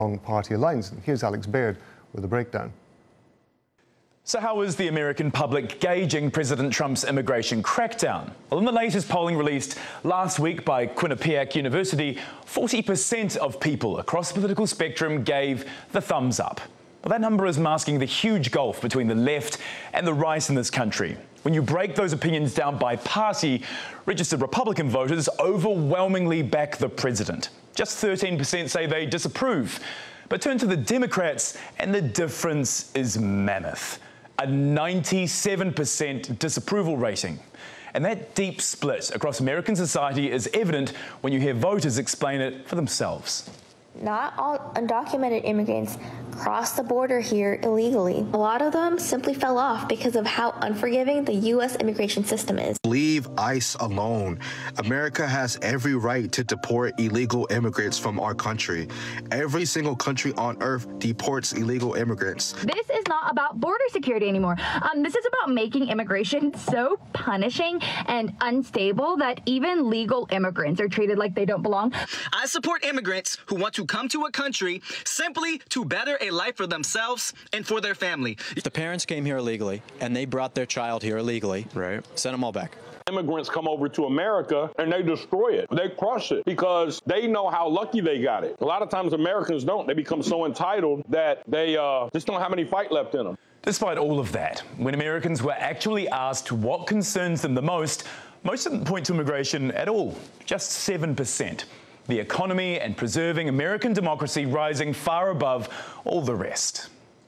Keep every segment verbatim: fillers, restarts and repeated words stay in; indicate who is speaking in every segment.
Speaker 1: party lines. Here's Alex Baird with a breakdown.
Speaker 2: So how is the American public gauging President Trump's immigration crackdown? Well, in the latest polling released last week by Quinnipiac University, forty percent of people across the political spectrum gave the thumbs up. Well, that number is masking the huge gulf between the left and the right in this country. When you break those opinions down by party, registered Republican voters overwhelmingly back the president. Just thirteen percent say they disapprove. But turn to the Democrats and the difference is mammoth. A ninety-seven percent disapproval rating. And that deep split across American society is evident when you hear voters explain it for themselves.
Speaker 3: Not all undocumented immigrants crossed the border here illegally. A lot of them simply fell off because of how unforgiving the U S immigration system is.
Speaker 4: Leave ICE alone. America has every right to deport illegal immigrants from our country. Every single country on earth deports illegal immigrants.
Speaker 5: This is not about border security anymore. Um, this is about making immigration so punishing and unstable that even legal immigrants are treated like they don't belong.
Speaker 6: I support immigrants who want to come to a country simply to better a life for themselves and for their family.
Speaker 7: If the parents came here illegally and they brought their child here illegally, right, send them all back.
Speaker 8: Immigrants come over to America and they destroy it. They crush it because they know how lucky they got it. A lot of times Americans don't. They become so entitled that they uh, just don't have any fight left in them.
Speaker 2: Despite all of that, when Americans were actually asked what concerns them the most, most didn't point to immigration at all, just seven percent. The economy and preserving American democracy rising far above all the rest.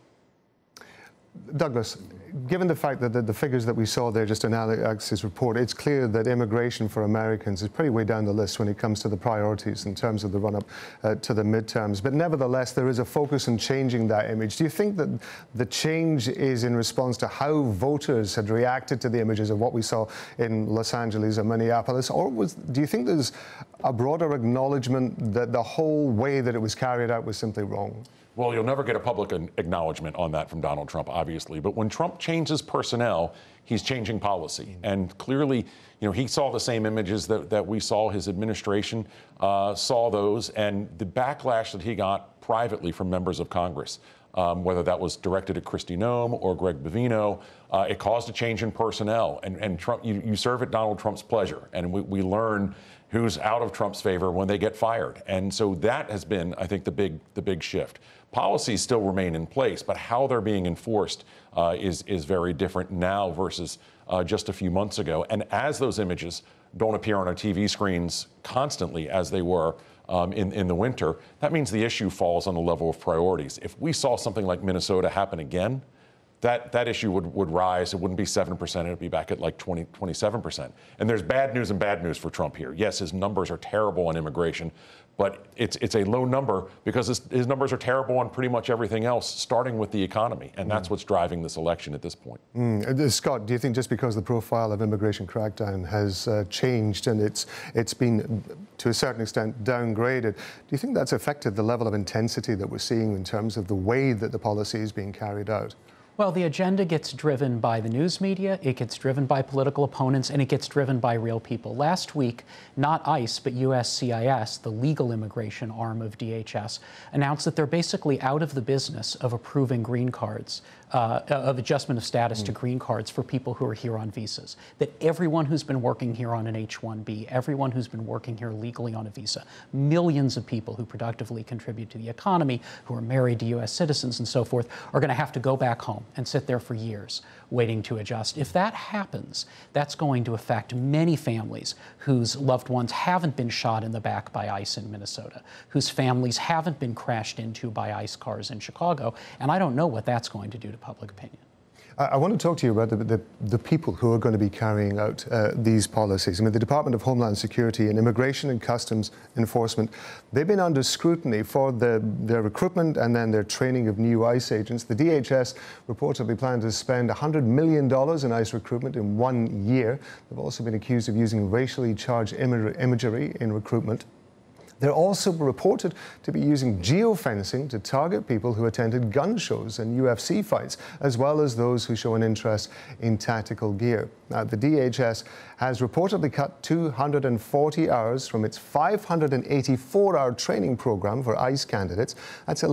Speaker 1: Douglas, given the fact that the, the figures that we saw there just in Alex's report, it's clear that immigration for Americans is pretty way down the list when it comes to the priorities in terms of the run-up uh, to the midterms. But nevertheless, there is a focus on changing that image. Do you think that the change is in response to how voters had reacted to the images of what we saw in Los Angeles or Minneapolis? Or was, do you think there's a broader acknowledgement that the whole way that it was carried out was simply wrong?
Speaker 9: Well, you'll never get a public acknowledgement on that from Donald Trump, obviously. But when Trump changes personnel, he's changing policy. And clearly, you know, he saw the same images that, that we saw. His administration uh, saw those. And the backlash that he got privately from members of Congress, um, whether that was directed at Kristi Noem or Greg Bovino, uh, it caused a change in personnel. And, and Trump, you, you serve at Donald Trump's pleasure. And we, we learn who's out of Trump's favor when they get fired. And so that has been, I think, the big the big shift. Policies still remain in place, but how they're being enforced uh, is, is very different now versus uh, just a few months ago. And as those images don't appear on our T V screens constantly as they were um, in, in the winter, that means the issue falls on the level of priorities. If we saw something like Minnesota happen again, That, that issue would, would rise. It wouldn't be seven percent. It would be back at like twenty, twenty-seven percent. And there's bad news and bad news for Trump here. Yes, his numbers are terrible on immigration, but it's it's a low number because his, his numbers are terrible on pretty much everything else, starting with the economy. And that's what's driving this election at this point.
Speaker 1: Mm. Scott, do you think just because the profile of immigration crackdown has uh, changed and it's it's been, to a certain extent, downgraded, do you think that's affected the level of intensity that we're seeing in terms of the way that the policy is being carried out?
Speaker 10: Well, the agenda gets driven by the news media, it gets driven by political opponents, and it gets driven by real people. Last week, not ICE, but U S C I S, the legal immigration arm of D H S, announced that they're basically out of the business of approving green cards, uh, of adjustment of status mm. to green cards for people who are here on visas. That everyone who's been working here on an H one B, everyone who's been working here legally on a visa, millions of people who productively contribute to the economy, who are married to U S citizens and so forth, are going to have to go back home and sit there for years waiting to adjust. If that happens, that's going to affect many families whose loved ones haven't been shot in the back by ICE in Minnesota, whose families haven't been crashed into by ICE cars in Chicago, and I don't know what that's going to do to public opinion.
Speaker 1: I want to talk to you about the, the, the people who are going to be carrying out uh, these policies. I mean, the Department of Homeland Security and Immigration and Customs Enforcement, they've been under scrutiny for the, their recruitment and then their training of new ICE agents. The D H S reportedly planned to spend one hundred million dollars in ICE recruitment in one year. They've also been accused of using racially charged imagery in recruitment. They're also reported to be using geofencing to target people who attended gun shows and U F C fights, as well as those who show an interest in tactical gear. Now, the D H S has reportedly cut two hundred forty hours from its five hundred eighty-four hour training program for ICE candidates. That's